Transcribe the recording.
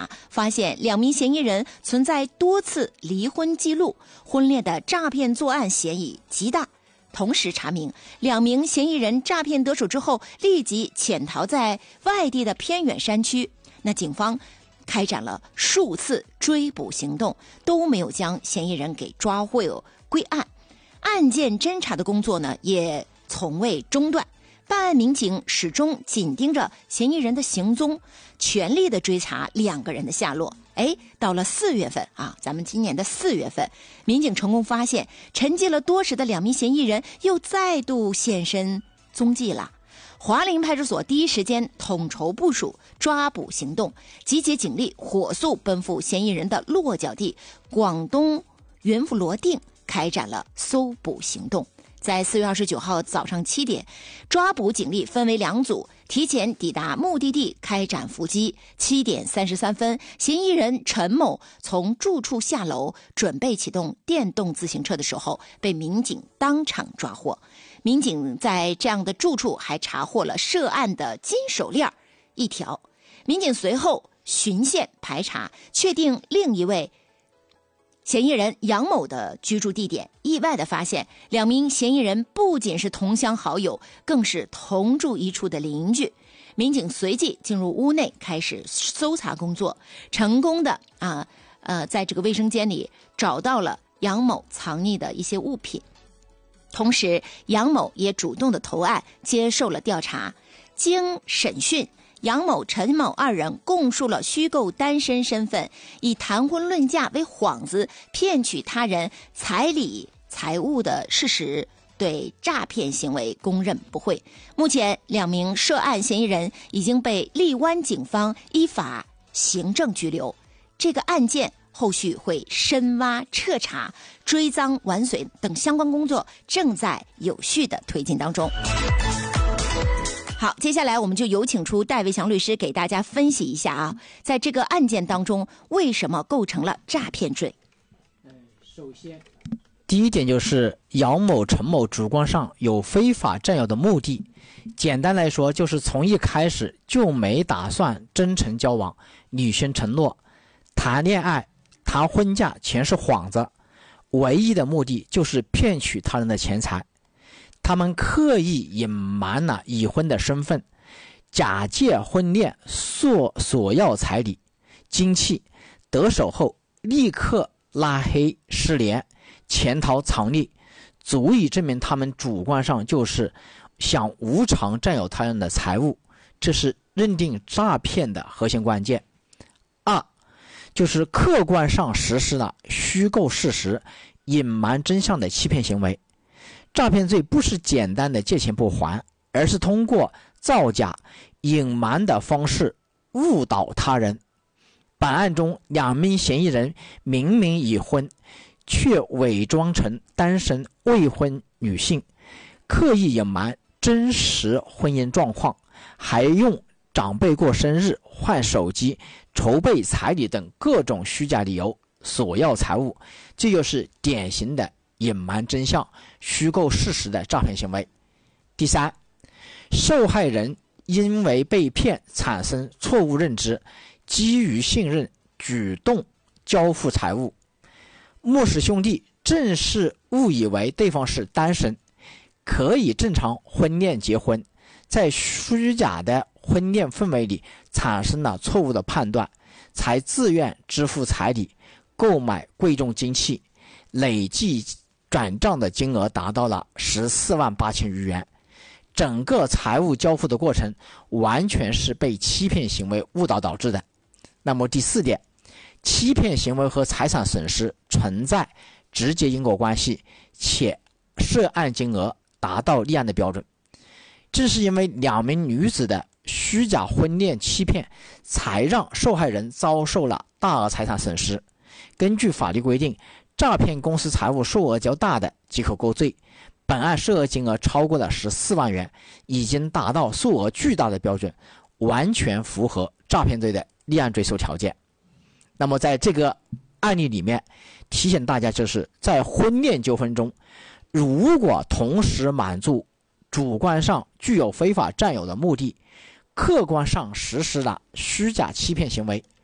查，发现2名嫌疑人存在多次离婚记录，婚恋的诈骗作案嫌疑极大。同时查明2名嫌疑人诈骗得手之后，立即潜逃在外地的偏远山区。那警方开展了数次追捕行动，都没有将嫌疑人给抓获归案。案件侦查的工作呢，也从未中断。办案民警始终紧盯着嫌疑人的行踪，全力的追查2个人的下落。到了4月份啊，咱们今年的4月份，民警成功发现沉寂了多时的2名嫌疑人又再度现身踪迹了。华林派出所第一时间统筹部署抓捕行动，集结警力，火速奔赴嫌疑人的落脚地广东云浮罗定，开展了搜捕行动。在4月29号早上7点，抓捕警力分为2组，提前抵达目的地开展伏击。7点33分，嫌疑人陈某从住处下楼，准备启动电动自行车的时候，被民警当场抓获。民警在这样的住处还查获了涉案的金手链1条。民警随后循线排查，确定另一位嫌疑人杨某的居住地点，意外的发现2名嫌疑人不仅是同乡好友，更是同住一处的邻居。民警随即进入屋内开始搜查工作，成功的在这个卫生间里找到了杨某藏匿的一些物品。同时，杨某也主动的投案，接受了调查。经审讯，杨某、陈某2人供述了虚构单身身份，以谈婚论嫁为幌子骗取他人彩礼财物的事实，对诈骗行为供认不讳。目前2名涉案嫌疑人已经被荔湾警方依法行政拘留。这个案件后续会深挖彻查、追赃挽水等相关工作正在有序的推进当中。好，接下来我们就有请出戴维祥律师给大家分析一下啊，在这个案件当中为什么构成了诈骗罪。 首先，第一点就是杨某、陈某主观上有非法占有的目的，简单来说就是从一开始就没打算真诚交往，履行承诺，谈恋爱、谈婚嫁全是幌子，唯一的目的就是骗取他人的钱财。他们刻意隐瞒了已婚的身份，假借婚恋索要彩礼、金器，得手后立刻拉黑失联，潜逃藏匿，足以证明他们主观上就是想无偿占有他人的财物，这是认定诈骗的核心关键。2就是客观上实施了虚构事实、隐瞒真相的欺骗行为。诈骗罪不是简单的借钱不还，而是通过造假、隐瞒的方式误导他人。本案中2名嫌疑人明明已婚，却伪装成单身未婚女性，刻意隐瞒真实婚姻状况，还用长辈过生日、换手机、筹备彩礼等各种虚假理由索要财物，这就是典型的隐瞒真相、虚构事实的诈骗行为。第3，受害人因为被骗产生错误认知，基于信任主动交付财物。莫氏兄弟正是误以为对方是单身，可以正常婚恋结婚，在虚假的婚恋氛围里产生了错误的判断，才自愿支付彩礼，购买贵重金器，累计转账的金额达到了14万8千余元。整个财务交付的过程完全是被欺骗行为误导导致的。那么第4点，欺骗行为和财产损失存在直接因果关系，且涉案金额达到立案的标准。正是因为2名女子的虚假婚恋欺骗，才让受害人遭受了大额财产损失。根据法律规定，诈骗公司财物数额较大的即可构罪。本案涉额金额超过了14万元，已经达到数额巨大的标准，完全符合诈骗罪的立案追诉条件。那么在这个案例里面，提醒大家，就是在婚恋纠纷中，如果同时满足主观上具有非法占有的目的，客观上实施了虚假欺骗行为，